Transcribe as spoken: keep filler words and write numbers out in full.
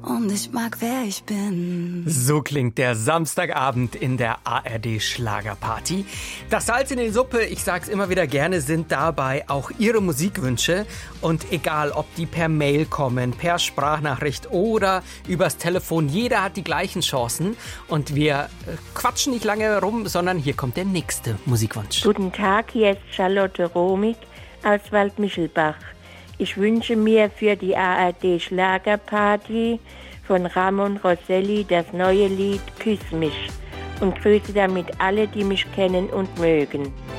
und ich mag, wer ich bin. So klingt der Samstagabend in der A R D-Schlagerparty. Das Salz in die Suppe, ich sag's immer wieder gerne, sind dabei auch Ihre Musikwünsche. Und egal, ob die per Mail kommen, per Sprachnachricht oder übers Telefon, jeder hat die gleichen Chancen. Und wir quatschen nicht lange rum, sondern hier kommt der nächste Musikwunsch. Guten Tag, hier ist Charlotte Romig aus Waldmichelbach. Ich wünsche mir für die A R D-Schlagerparty von Ramon Rosselli das neue Lied Küss mich und grüße damit alle, die mich kennen und mögen.